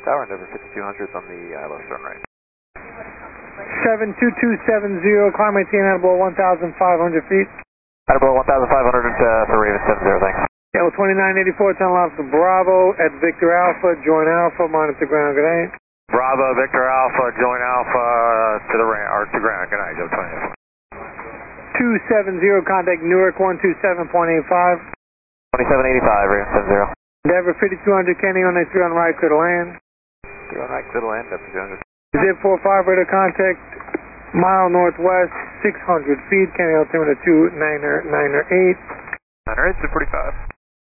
Tower, Endeavor 5200 on the left turn right. 72270, climb maintain Attleboro 1,500 feet. Attleboro 1,500 for Raven 70, thanks. Yeah, 2984, 10 left to Bravo at Victor Alpha, join Alpha, monitor ground, good night. Bravo, Victor Alpha, join Alpha to the to ground, good night, Joe 24. 270, contact Newark 127.85. 2785, Raven 70. Endeavor 5200, Kenny on a 3 on right, clear to land. 3 on right, clear to land, up to 200. Zip 45, radar contact, mile northwest, 600 feet, Kenny altimeter 29er 8. 9er 8, 45.